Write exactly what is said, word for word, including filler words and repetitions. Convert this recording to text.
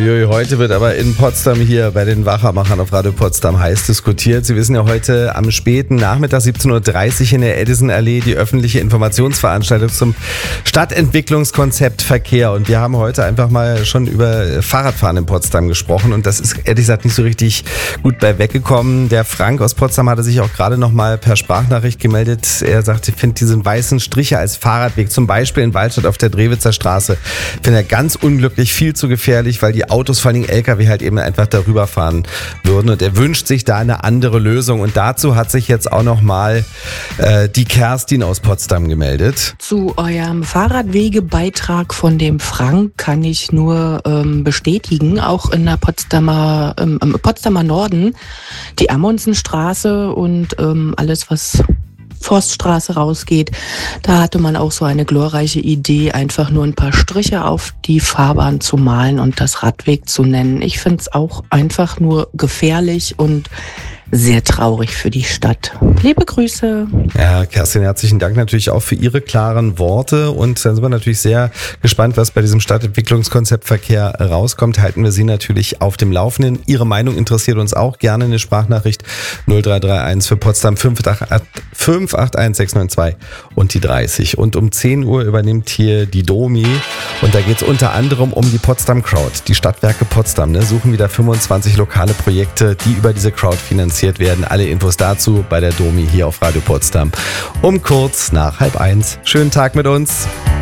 Uiuiui, heute wird aber in Potsdam hier bei den Wachermachern auf Radio Potsdam heiß diskutiert. Sie wissen ja, heute am späten Nachmittag siebzehn Uhr dreißig in der Edison-Allee die öffentliche Informationsveranstaltung zum Stadtentwicklungskonzept Verkehr. Und wir haben heute einfach mal schon über Fahrradfahren in Potsdam gesprochen. Und das ist ehrlich gesagt nicht so richtig gut bei weggekommen. Der Frank aus Potsdam hatte sich auch gerade noch mal per Sprachnachricht gemeldet. Er sagt, ich finde diesen weißen Striche als Fahrradweg, zum Beispiel in Waldstadt auf der Drewitzer Straße, finde er ganz unglücklich, viel zu gefährlich, weil die Autos, vor allem L K W, halt eben einfach darüber fahren würden. Und er wünscht sich da eine andere Lösung. Und dazu hat sich jetzt auch noch mal äh, die Kerstin aus Potsdam gemeldet. Zu eurem Fahrradwegebeitrag von dem Frank kann ich nur ähm, bestätigen, auch in der Potsdamer, ähm, im Potsdamer Norden, die Amundsenstraße und ähm, alles, was Forststraße rausgeht, da hatte man auch so eine glorreiche Idee, einfach nur ein paar Striche auf die Fahrbahn zu malen und das Radweg zu nennen. Ich finde es auch einfach nur gefährlich und sehr traurig für die Stadt. Liebe Grüße. Ja, Kerstin, herzlichen Dank natürlich auch für Ihre klaren Worte. Und dann sind wir natürlich sehr gespannt, was bei diesem Stadtentwicklungskonzept Verkehr rauskommt. Halten wir Sie natürlich auf dem Laufenden. Ihre Meinung interessiert uns auch. Gerne eine Sprachnachricht null drei drei eins für Potsdam fünf acht eins sechs neun zwei und die dreißig. Und um zehn Uhr übernimmt hier die Domi. Und da geht es unter anderem um die Potsdam Crowd. Die Stadtwerke Potsdam ne, suchen wieder fünfundzwanzig lokale Projekte, die über diese Crowd finanziert werden. Alle Infos dazu bei der Domi hier auf Radio Potsdam um kurz nach halb eins. Schönen Tag mit uns.